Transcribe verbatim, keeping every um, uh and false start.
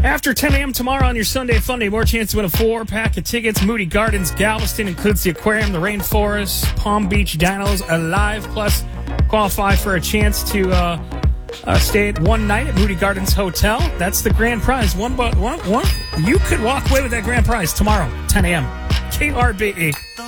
After ten a.m. tomorrow on your Sunday Funday, more chance to win a four-pack of tickets. Moody Gardens, Galveston includes the aquarium, the rainforest, Palm Beach Dinos, Alive, plus qualify for a chance to uh, uh, stay at one night at Moody Gardens Hotel. That's the grand prize. One, one, one. You could walk away with that grand prize tomorrow, ten a.m. K R B E.